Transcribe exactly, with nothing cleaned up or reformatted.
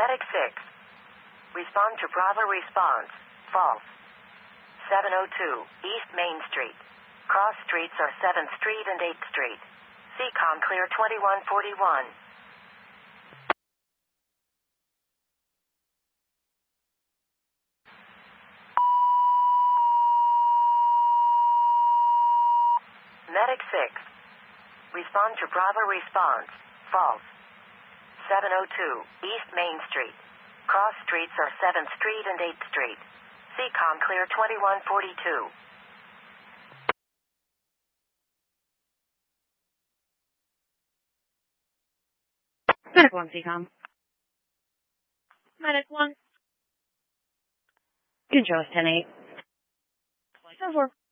Medic six. Respond to Bravo response. False. seven oh two, East Main Street. Cross streets are seventh Street and eighth Street. C COM clear twenty-one forty-one. Medic six. Respond to Bravo response. False. seven oh two, East Main Street. Cross streets are seventh Street and eighth Street. C COM clear twenty-one forty-two. Medic one, C COM. Medic one. Control ten eight. Over.